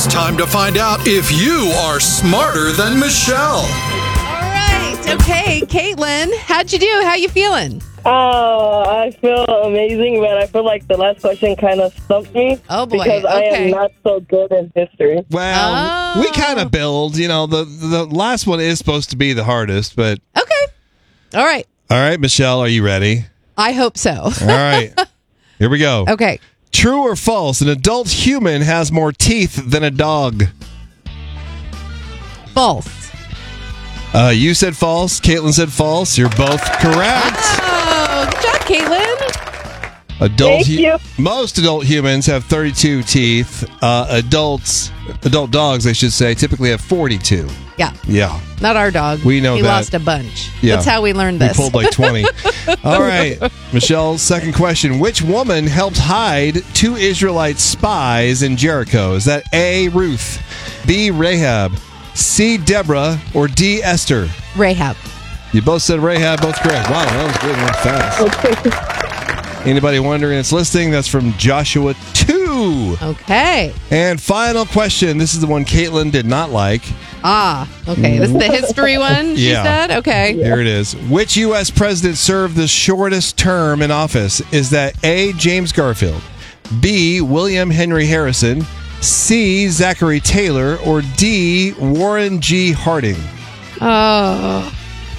time to find out if you are smarter than Michelle. All right. Okay, Caitlin, how'd you do? How you feeling? I feel amazing, but I feel like the last question kind of stumped me. Oh, boy. Because I Okay. am not so good in history. Well, we kind of build. The last one is supposed to be the hardest, but... Okay. All right. All right, Michelle, are you ready? I hope so. All right. Here we go. Okay. True or false, an adult human has more teeth than a dog? False. You said false. Caitlin said false. You're both correct. Oh, good job, Caitlin. Adult Thank you. Most adult humans have 32 teeth. Adult dogs, I should say, typically have 42. Yeah. Yeah. Not our dog. We know he that. lost a bunch. Yeah. That's how we learned this. We pulled like 20. All right. Michelle, second question. Which woman helped hide 2 Israelite spies in Jericho? Is that A, Ruth, B, Rahab, C, Deborah, or D, Esther? Rahab. You both said Rahab, both correct. Wow, that was good. Went fast. Anybody wondering it's listing? That's from Joshua 2. Okay. And final question. This is the one Caitlin did not like. Okay. This is the history one, she Yeah. said? Okay. Here it is. Which U.S. president served the shortest term in office? Is that A, James Garfield, B, William Henry Harrison, C, Zachary Taylor, or D, Warren G. Harding? Oh.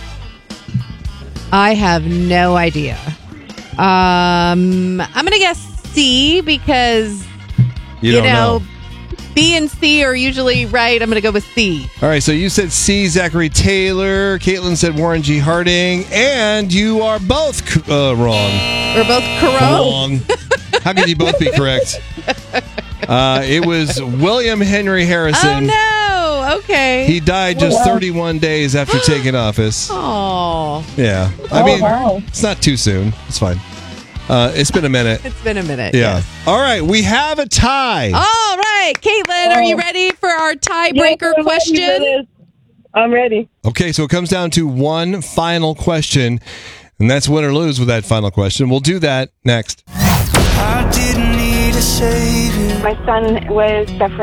I have no idea. I'm going to guess C because, You don't know. B and C are usually right. I'm going to go with C. All right, so you said C, Zachary Taylor. Caitlin said Warren G. Harding. And you are both wrong. We're both correct. Wrong. How could you both be correct? It was William Henry Harrison. Oh, no. Okay. He died just 31 days after taking office. Oh. Yeah. I mean, wow. it's not too soon. It's fine. It's been a minute. It's been a minute. Yeah. Yes. All right. We have a tie. All right. Caitlin, are you ready for our tiebreaker Yes, question? I'm ready. Okay. So it comes down to one final question, and that's win or lose with that final question. We'll do that next. I didn't need a savior. My son was suffering